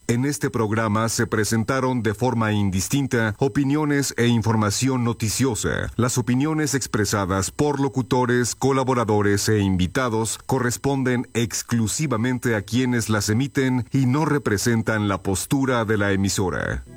En este programa se presentaron de forma indistinta opiniones e información noticiosa. Las opiniones expresadas por locutores, colaboradores e invitados corresponden exclusivamente a quienes las emiten y no representan la postura de la emisora.